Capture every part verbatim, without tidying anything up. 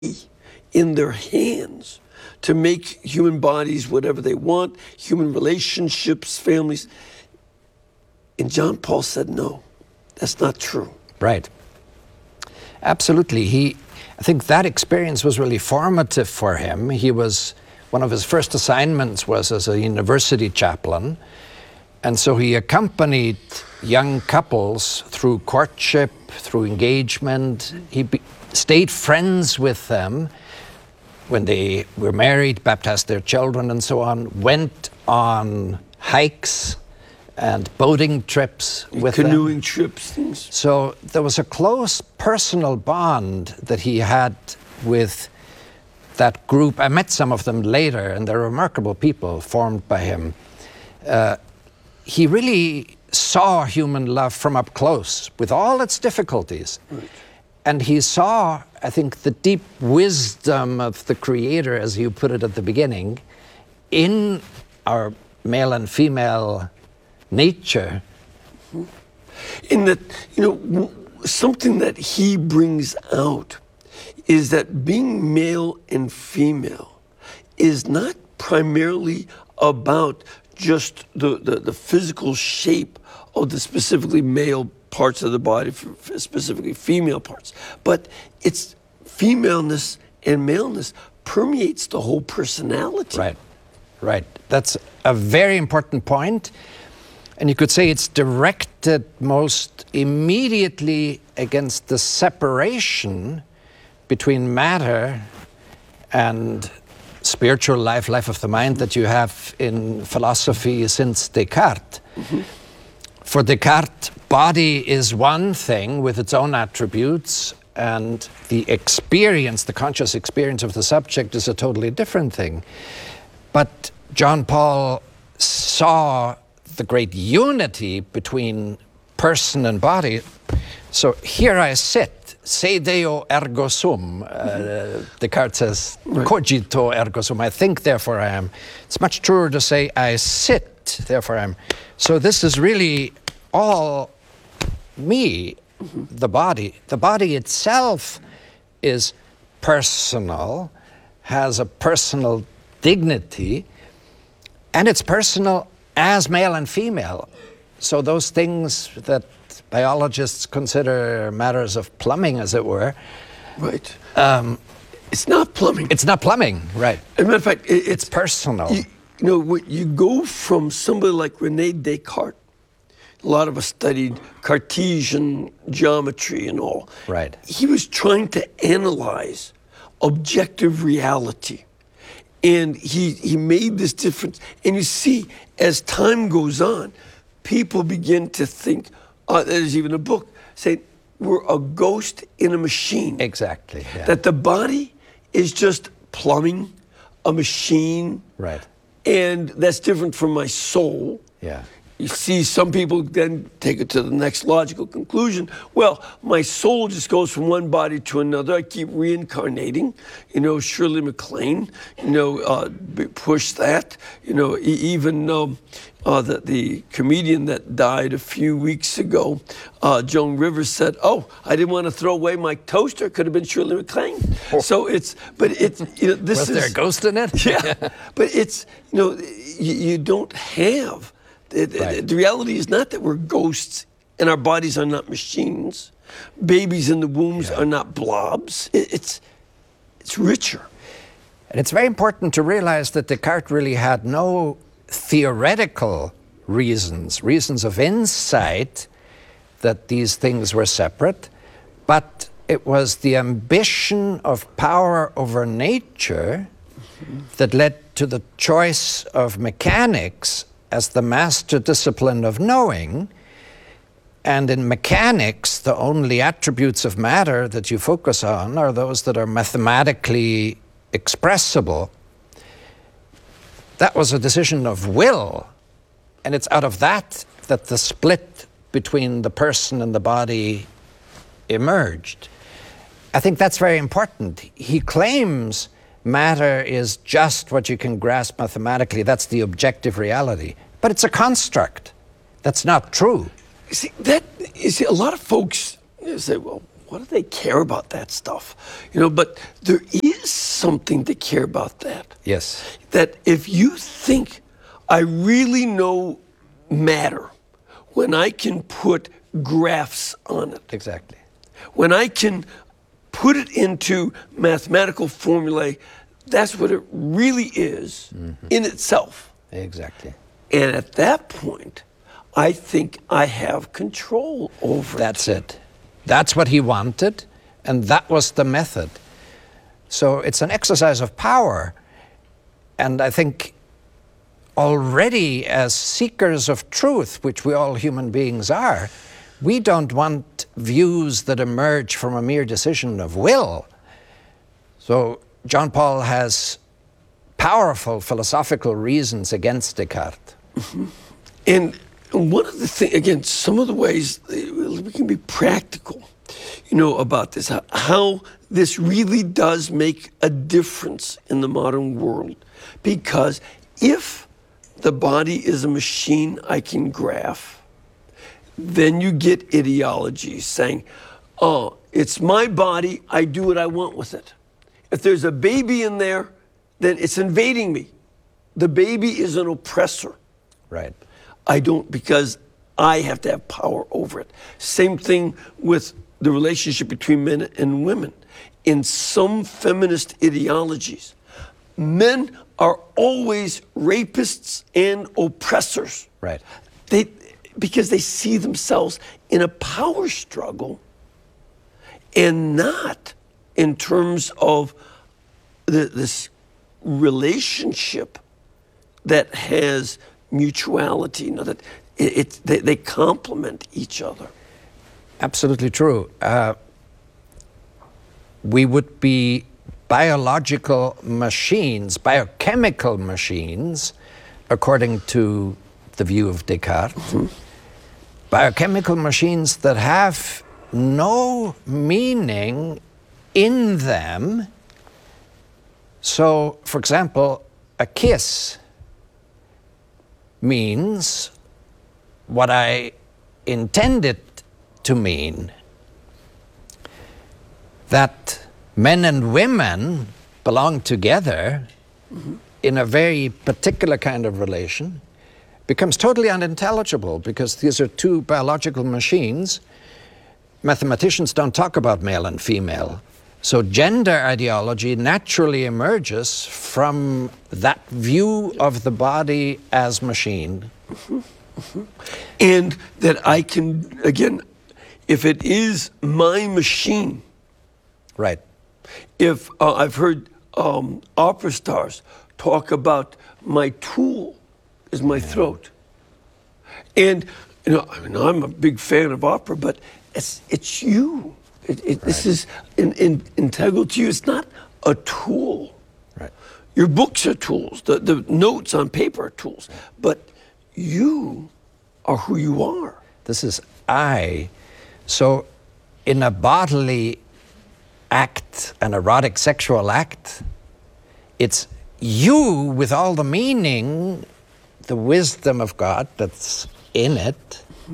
in their hands to make human bodies whatever they want, human relationships, families. And John Paul said, no, that's not true. Right. Absolutely. He, I think that experience was really formative for him. He was, one of his first assignments was as a university chaplain. And so he accompanied young couples through courtship, through engagement. He be, stayed friends with them when they were married, baptized their children and so on, went on hikes and boating trips with them. Canoeing trips, things. So there was a close personal bond that he had with that group. I met some of them later, and they're remarkable people formed by him. Uh, he really saw human love from up close with all its difficulties. Right. And he saw, I think, the deep wisdom of the Creator, as you put it at the beginning, in our male and female nature. In that, you know, something that he brings out is that being male and female is not primarily about just the, the, the physical shape of the specifically male parts of the body, specifically female parts, but it's femaleness and maleness permeates the whole personality. Right, right. That's a very important point. And you could say it's directed most immediately against the separation between matter and spiritual life, life of the mind that you have in philosophy since Descartes. Mm-hmm. For Descartes, body is one thing with its own attributes, and the experience, the conscious experience of the subject is a totally different thing. But John Paul saw the great unity between person and body. So here I sit, se Deo ergo sum. Uh, Descartes says, right. Cogito ergo sum. I think, therefore I am. It's much truer to say, I sit, therefore I am. So this is really all me, mm-hmm. the body. The body itself is personal, has a personal dignity, and it's personal as male and female. So those things that biologists consider matters of plumbing, as it were. Right. Um, it's not plumbing. It's not plumbing, right. As a matter of fact, it, it's, it's personal. You, you know, when you go from somebody like René Descartes, a lot of us studied Cartesian geometry and all. Right. He was trying to analyze objective reality. And he, he made this difference. And you see, as time goes on, people begin to think, uh, there's even a book saying, we're a ghost in a machine. Exactly. Yeah. That the body is just plumbing, a machine. Right. And that's different from my soul. Yeah. You see, some people then take it to the next logical conclusion. Well, my soul just goes from one body to another. I keep reincarnating. You know, Shirley MacLaine, you know, uh, pushed that. You know, e- even um, uh, the, the comedian that died a few weeks ago, uh, Joan Rivers, said, oh, I didn't want to throw away my toaster. Could have been Shirley MacLaine. Oh. So it's, but it's, you know, this Was is. Was there a ghost in it? Yeah. But it's, you know, you, you don't have. It, right. it, the reality is not that we're ghosts and our bodies are not machines. Babies in the wombs yeah. are not blobs. It, it's it's richer. And it's very important to realize that Descartes really had no theoretical reasons, reasons of insight that these things were separate, but it was the ambition of power over nature mm-hmm. that led to the choice of mechanics as the master discipline of knowing. And in mechanics, the only attributes of matter that you focus on are those that are mathematically expressible. That was a decision of will, and it's out of that that the split between the person and the body emerged. I think that's very important. He claims matter is just what you can grasp mathematically. That's the objective reality. But it's a construct. That's not true. You see, that, you see, a lot of folks say, well, what do they care about that stuff? You know, but there is something to care about that. Yes. That if you think I really know matter, when I can put graphs on it, Exactly. when I can put it into mathematical formulae, that's what it really is mm-hmm. in itself. Exactly. And at that point, I think I have control over That's it. it. That's what he wanted, and that was the method. So it's an exercise of power. And I think already as seekers of truth, which we all human beings are, we don't want views that emerge from a mere decision of will. So John Paul has powerful philosophical reasons against Descartes. Mm-hmm. And one of the things, again, some of the ways we can be practical, you know, about this, how, how this really does make a difference in the modern world. Because if the body is a machine I can graph, then you get ideologies saying, oh, it's my body, I do what I want with it. If there's a baby in there, then it's invading me. The baby is an oppressor. Right. I don't, because I have to have power over it. Same thing with the relationship between men and women. In some feminist ideologies, men are always rapists and oppressors. Right. They, because they see themselves in a power struggle and not in terms of the, this relationship that has mutuality, you know, that it, it they, they complement each other. Absolutely true. Uh, we would be biological machines, biochemical machines, according to the view of Descartes. Mm-hmm. Biochemical machines that have no meaning in them. So, for example, a kiss means what I intended to mean, that men and women belong together mm-hmm. in a very particular kind of relation, becomes totally unintelligible because these are two biological machines. Mathematicians don't talk about male and female. So gender ideology naturally emerges from that view of the body as machine. Mm-hmm. Mm-hmm. And that I can, again, if it is my machine. Right. If uh, I've heard um, opera stars talk about my tool is my yeah. throat. And, you know, I mean, I'm a big fan of opera, but it's, it's you. It, it, right. This is in, in, integral to you. It's not a tool. Right. Your books are tools. The, the notes on paper are tools. But you are who you are. This is I. So in a bodily act, an erotic sexual act, it's you with all the meaning, the wisdom of God that's in it, mm-hmm.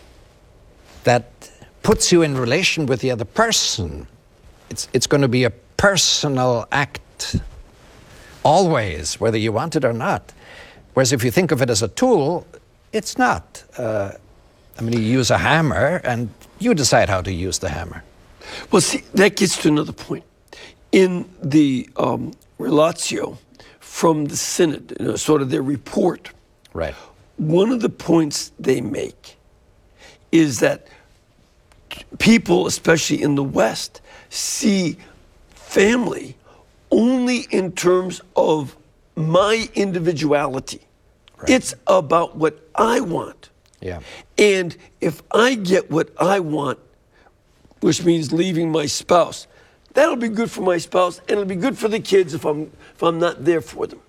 that puts you in relation with the other person. It's, it's going to be a personal act, always, whether you want it or not. Whereas if you think of it as a tool, it's not. Uh, I mean, you use a hammer, and you decide how to use the hammer. Well, see, that gets to another point. In the um, Relatio from the Synod, you know, sort of their report, right. one of the points they make is that people, especially in the West, see family only in terms of my individuality. Right. It's about what I want. Yeah. And if I get what I want, which means leaving my spouse, that'll be good for my spouse, and it'll be good for the kids if I'm if I'm not there for them.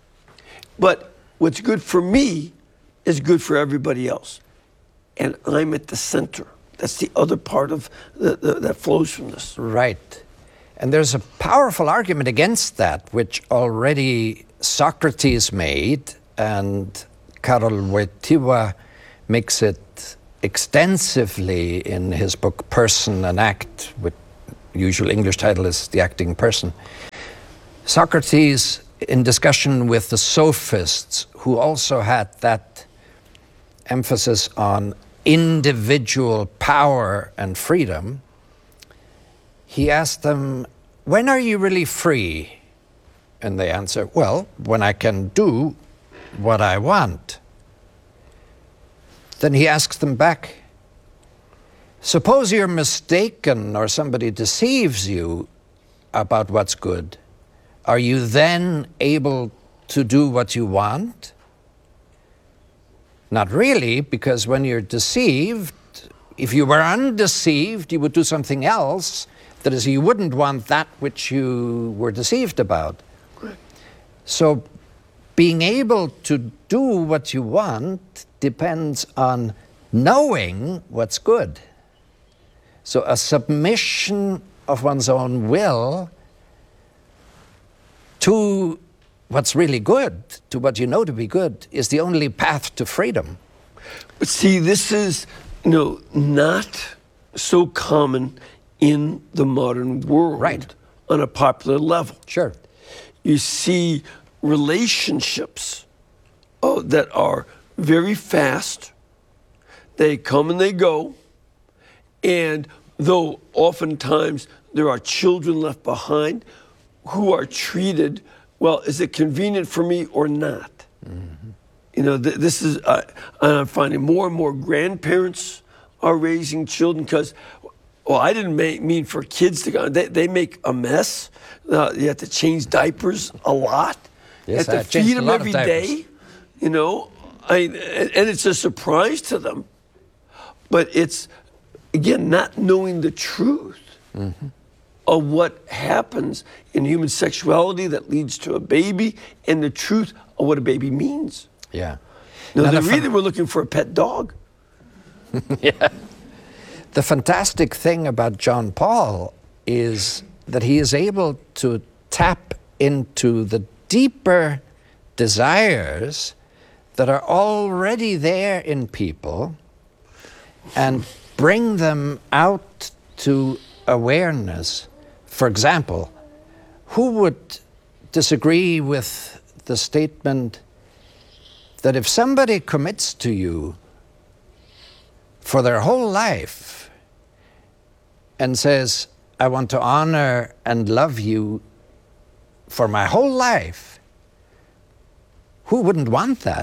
But what's good for me is good for everybody else. And I'm at the center. That's the other part of the, the, that flows from this. Right. And there's a powerful argument against that, which already Socrates made, and Karol Wojtyła makes it extensively in his book Person and Act, with usual English title is The Acting Person. Socrates, in discussion with the sophists, who also had that emphasis on individual power and freedom, he asked them, when are you really free? And they answer, well, when I can do what I want. Then he asks them back, suppose you're mistaken or somebody deceives you about what's good. Are you then able to do what you want? Not really, because when you're deceived, if you were undeceived, you would do something else. That is, you wouldn't want that which you were deceived about. So being able to do what you want depends on knowing what's good. So a submission of one's own will to what's really good, to what you know to be good, is the only path to freedom. But see, this is, you know, not so common in the modern world, right, on a popular level. Sure. You see relationships uh, that are very fast. They come and they go. And though oftentimes there are children left behind who are treated, well, is it convenient for me or not? Mm-hmm. You know, th- this is, uh, I'm finding more and more grandparents are raising children because, well, I didn't make, mean for kids to go, they, they make a mess. Uh, you have to change diapers a lot. Yes, you have I to feed them every diapers. day, you know, I, and it's a surprise to them. But it's, again, not knowing the truth mm-hmm. of what happens in human sexuality that leads to a baby and the truth of what a baby means. Yeah. No, Now they the really fun- were looking for a pet dog. Yeah. The fantastic thing about John Paul is that he is able to tap into the deeper desires that are already there in people and bring them out to awareness. For example, who would disagree with the statement that if somebody commits to you for their whole life and says, I want to honor and love you for my whole life, who wouldn't want that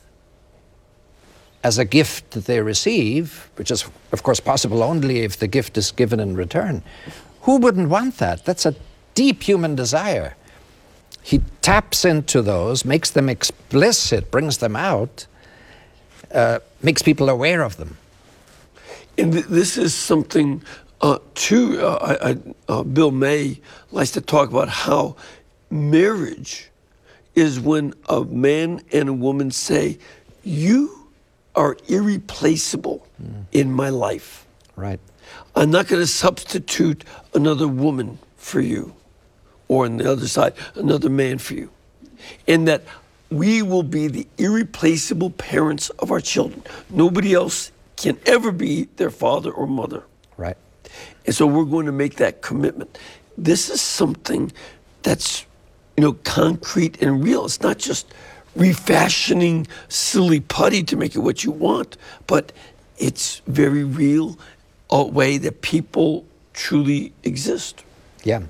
as a gift that they receive, which is, of course, possible only if the gift is given in return? Who wouldn't want that? That's a deep human desire. He taps into those, makes them explicit, brings them out, uh, makes people aware of them. And th- this is something, uh, too, uh, I, I, uh, Bill May likes to talk about how marriage is when a man and a woman say, you are irreplaceable mm. in my life. Right. I'm not going to substitute another woman for you, or on the other side, another man for you. And that we will be the irreplaceable parents of our children. Nobody else can ever be their father or mother. Right. And so we're going to make that commitment. This is something that's, you know, concrete and real. It's not just refashioning silly putty to make it what you want, but it's very real, a way that people truly exist. Yeah.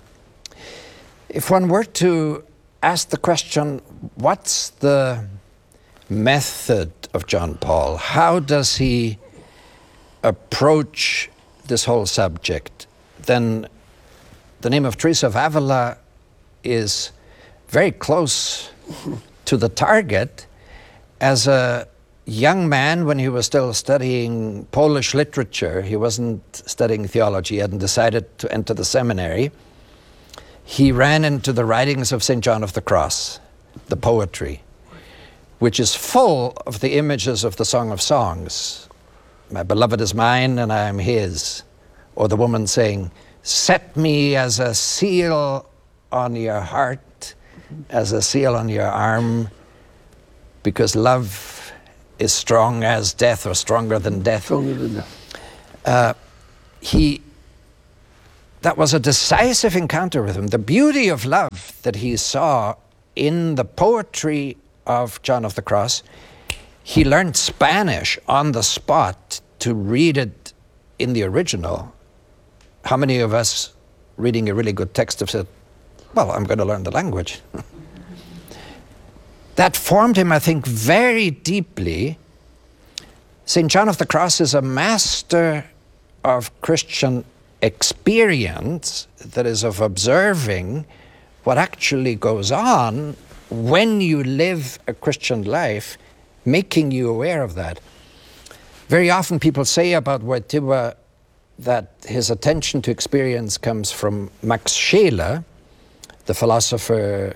If one were to ask the question, what's the method of John Paul? How does he approach this whole subject? Then the name of Teresa of Avila is very close to the target. As a young man, when he was still studying Polish literature, he wasn't studying theology, he hadn't decided to enter the seminary, he ran into the writings of Saint John of the Cross, the poetry, which is full of the images of the Song of Songs. My beloved is mine and I am his. Or the woman saying, set me as a seal on your heart, as a seal on your arm, because love is strong as death or stronger than death. Stronger than death. Uh, he, that was a decisive encounter with him. The beauty of love that he saw in the poetry of John of the Cross, he learned Spanish on the spot to read it in the original. How many of us, reading a really good text, have said, well, I'm going to learn the language? That formed him, I think, very deeply. Saint John of the Cross is a master of Christian experience, that is, of observing what actually goes on when you live a Christian life, making you aware of that. Very often people say about Wojtyła that his attention to experience comes from Max Scheler, the philosopher,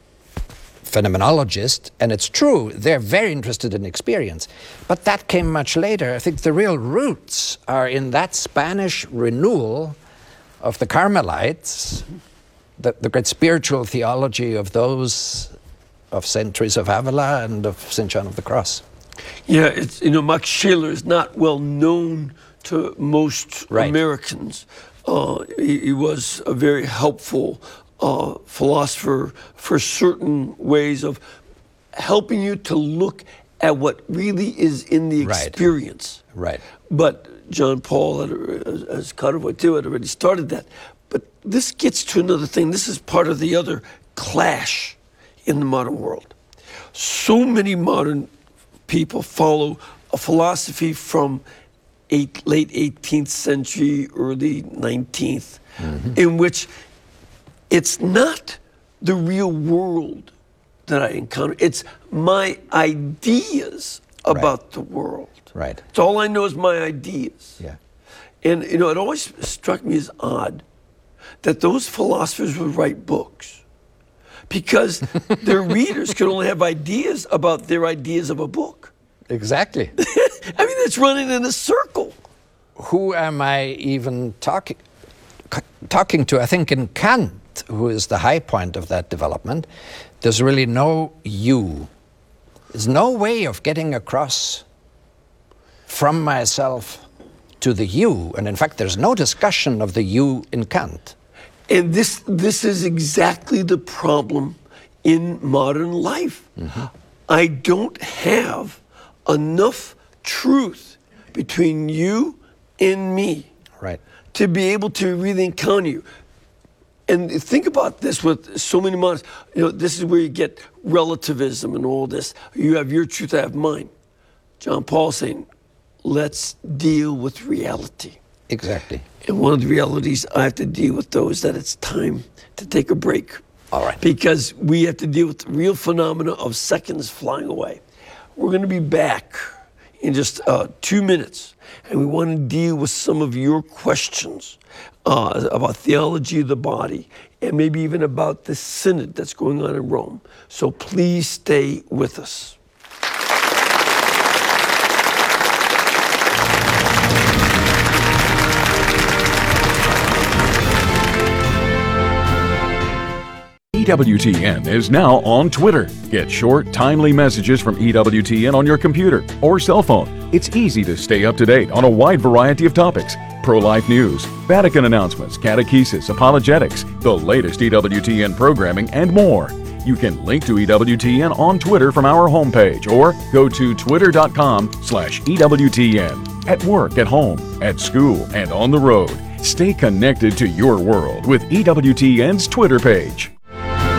phenomenologist, and it's true, they're very interested in experience. But that came much later. I think the real roots are in that Spanish renewal of the Carmelites, the, the great spiritual theology of those of Saint Teresa of Avila and of Saint John of the Cross. Yeah, it's, you know, Max Scheler is not well known to most Right. Americans. Uh, he, he was a very helpful uh, philosopher for certain ways of helping you to look at what really is in the Right. experience. Right. But John Paul, had, as Carter Wojtyła, had already started that. But this gets to another thing. This is part of the other clash in the modern world. So many modern people follow a philosophy from eight, late eighteenth century, early nineteenth, mm-hmm. in which it's not the real world that I encounter. It's my ideas about Right. the world. Right. It's all I know is my ideas. Yeah. And, you know, it always struck me as odd that those philosophers would write books because their readers could only have ideas about their ideas of a book. Exactly. I mean, it's running in a circle. Who am I even talking talking to? I think in Kant, who is the high point of that development, there's really no you. There's no way of getting across from myself to the you. And in fact, there's no discussion of the you in Kant. And this this is exactly the problem in modern life. Mm-hmm. I don't have enough truth between you and me, right, to be able to really encounter you. And think about this with so many moderns. You know, this is where you get relativism and all this. You have your truth, I have mine. John Paul saying, let's deal with reality. Exactly. And one of the realities I have to deal with, though, is that it's time to take a break. All right. Because we have to deal with the real phenomena of seconds flying away. We're going to be back in just uh, two minutes, and we want to deal with some of your questions uh, about theology of the body, and maybe even about the synod that's going on in Rome. So please stay with us. E W T N is now on Twitter. Get short, timely messages from E W T N on your computer or cell phone. It's easy to stay up to date on a wide variety of topics. Pro-life news, Vatican announcements, catechesis, apologetics, the latest E W T N programming, and more. You can link to E W T N on Twitter from our homepage or go to twitter.com slash EWTN. At work, at home, at school, and on the road. Stay connected to your world with E W T N's Twitter page.